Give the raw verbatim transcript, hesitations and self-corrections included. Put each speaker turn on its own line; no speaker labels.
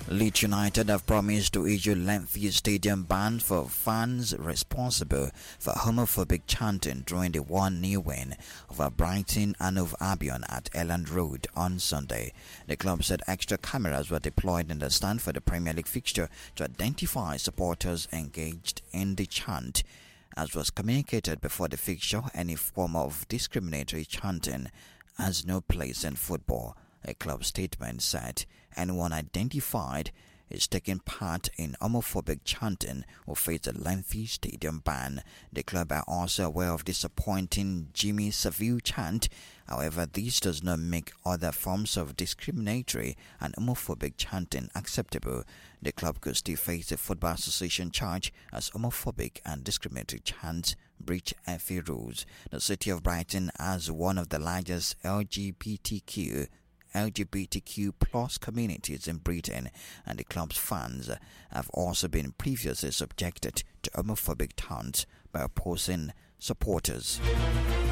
Leeds United have promised to issue lengthy stadium bans for fans responsible for homophobic chanting during the one nil win over Brighton and Hove Albion at Elland Road on Sunday. The club said extra cameras were deployed in the stand for the Premier League fixture to identify supporters engaged in the chant. As was communicated before the fixture, any form of discriminatory chanting has no place in football. A club statement said anyone identified is taking part in homophobic chanting will face a lengthy stadium ban. The club are also aware of disappointing Jimmy Savile chant. However, this does not make other forms of discriminatory and homophobic chanting acceptable. The club could still face a Football Association charge as homophobic and discriminatory chants breach F A rules. The city of Brighton has one of the largest L G B T Q L G B T Q plus communities in Britain, and the club's fans have also been previously subjected to homophobic taunts by opposing supporters.